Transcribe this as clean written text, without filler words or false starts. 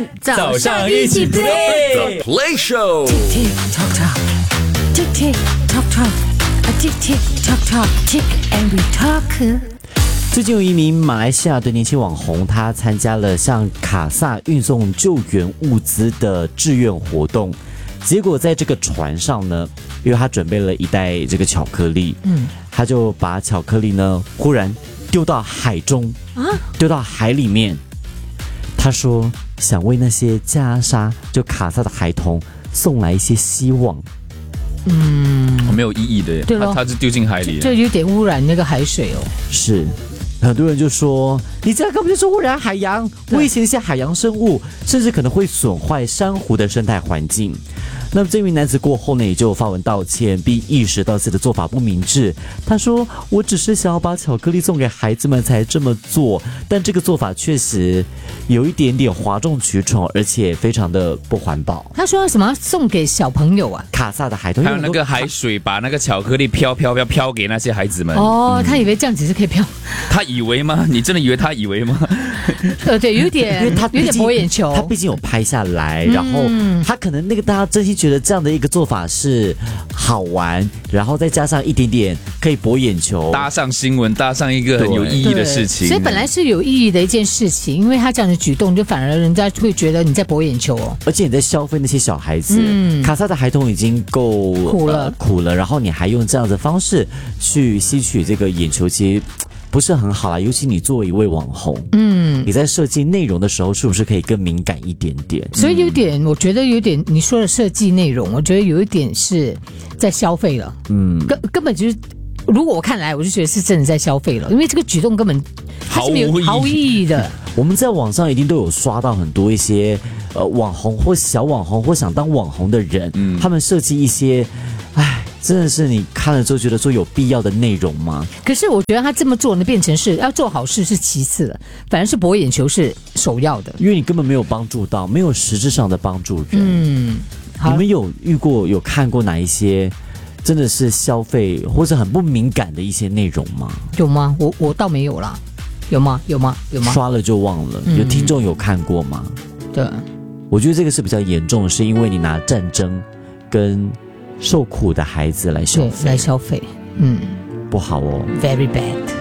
晨早上一起 play The Play Show。 Tick tock tock, tick tick tock tock, a tick tick tock tock, tick and we talk。 最近有一名马来西亚的年轻网红，他参加了向卡萨运送救援物资的志愿活动。结果在这个船上呢，因为他准备了一袋这个巧克力，他就把巧克力呢忽然丢到海中，丢到海里面。他说想为那些加沙就卡萨的孩童送来一些希望。 没有意义的耶， 对咯他是丢进海里， 这有点污染那个海水哦。 是，很多人就说你这样根本就是污染海洋，威胁一些海洋生物，甚至可能会损坏珊瑚的生态环境。那么这名男子过后呢，也就发文道歉，并意识到自己的做法不明智。他说：“我只是想要把巧克力送给孩子们才这么做，但这个做法确实有一点点哗众取宠，而且非常的不环保。” 他说什么送给小朋友啊？ 卡萨的孩童， 还有那个海水把那个巧克力飘给那些孩子们。 哦，他以为这样子是可以飘。 他以为吗？你真的以为他以为吗？ 对，有点， 因为他有点博眼球。 他毕竟有拍下来，然后他可能那个大家真心觉得这样的一个做法是好玩，然后再加上一点点可以博眼球， 搭上新闻，搭上一个很有意义的事情。 所以本来是有意义的一件事情，因为他这样的举动，就反而人家会觉得你在博眼球哦。 而且你在消费那些小孩子，卡萨的孩童已经够苦了，然后你还用这样的方式去吸取这个眼球，其实不是很好啦。尤其你作为一位网红，你在设计内容的时候，是不是可以更敏感一点点？ 所以有点，我觉得有点你说的设计内容，我觉得有一点是在消费了。根本就是，如果我看来，我就觉得是真的在消费了，因为这个举动根本毫无意义的。 我们在网上一定都有刷到很多一些网红或小网红或想当网红的人，他们设计一些，真的是你看了之后觉得说有必要的内容吗？ 可是我觉得他这么做呢，变成是要做好事是其次的，反而是博眼球是首要的， 因为你根本没有帮助到，没有实质上的帮助人。你们有遇过、有看过哪一些真的是消费或者很不敏感的一些内容吗？ 有吗？我倒没有啦。有吗？ 刷了就忘了。有听众有看过吗？ 对， 我觉得这个是比较严重的，是因为你拿战争跟受苦的孩子来消费， 不好哦。 Very bad。